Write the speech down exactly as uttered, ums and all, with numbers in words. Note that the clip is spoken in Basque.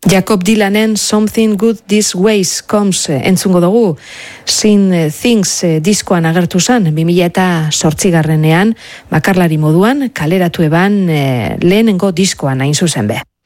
Jacob Dylanen Something Good This Ways Comes entzungo dugu. Sin Things diskoan agertu zen, bi mila eta zortzigarrenean, bakarlari moduan, kaleratu eban lehenengo diskoan hain zuzen be.